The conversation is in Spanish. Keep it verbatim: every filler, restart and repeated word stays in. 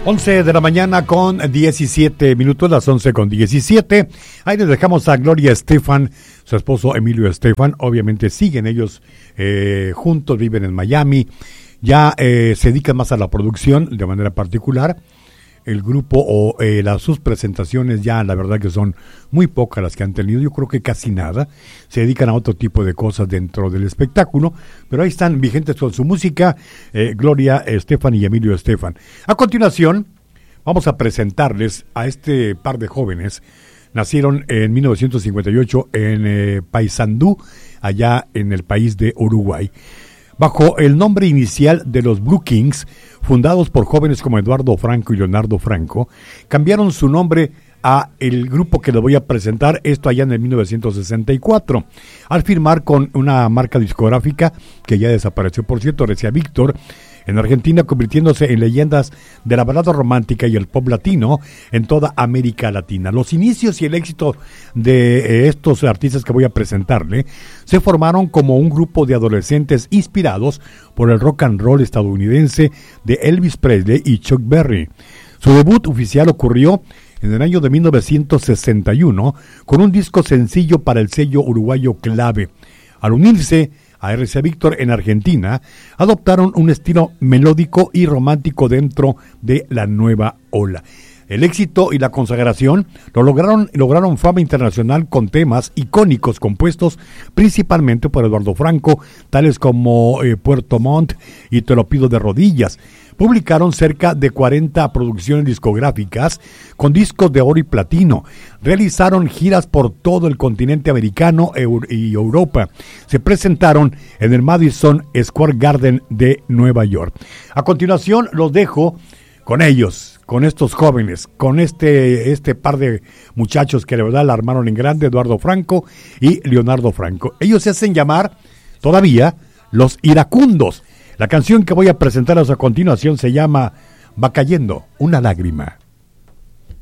once de la mañana con diecisiete minutos, las once con diecisiete. Ahí les dejamos a Gloria Estefan, su esposo Emilio Estefan. Obviamente siguen ellos eh, juntos, viven en Miami. Ya eh, se dedican más a la producción de manera particular. El grupo o eh, las sus presentaciones ya la verdad que son muy pocas las que han tenido, yo creo que casi nada. Se dedican a otro tipo de cosas dentro del espectáculo, pero ahí están vigentes con su música, eh, Gloria Estefan y Emilio Estefan. A continuación vamos a presentarles a este par de jóvenes. Nacieron en mil novecientos cincuenta y ocho en eh, Paysandú, allá en el país de Uruguay. Bajo el nombre inicial de los Blue Kings, fundados por jóvenes como Eduardo Franco y Leonardo Franco, cambiaron su nombre a el grupo que les voy a presentar, esto allá en el mil novecientos sesenta y cuatro, al firmar con una marca discográfica que ya desapareció, por cierto, Recia Víctor, en Argentina, convirtiéndose en leyendas de la balada romántica y el pop latino en toda América Latina. Los inicios y el éxito de estos artistas que voy a presentarle se formaron como un grupo de adolescentes inspirados por el rock and roll estadounidense de Elvis Presley y Chuck Berry. Su debut oficial ocurrió en el año de mil novecientos sesenta y uno con un disco sencillo para el sello uruguayo Clave. Al unirse a R C A Víctor en Argentina, adoptaron un estilo melódico y romántico dentro de la nueva ola. El éxito y la consagración lo lograron, lograron fama internacional con temas icónicos compuestos principalmente por Eduardo Franco, tales como eh, Puerto Montt y Te lo pido de rodillas. Publicaron cerca de cuarenta producciones discográficas con discos de oro y platino. Realizaron giras por todo el continente americano y Europa. Se presentaron en el Madison Square Garden de Nueva York. A continuación los dejo con ellos, con estos jóvenes, con este, este par de muchachos que de verdad la armaron en grande, Eduardo Franco y Leonardo Franco. Ellos se hacen llamar todavía Los Iracundos. La canción que voy a presentaros a continuación se llama Va cayendo una lágrima.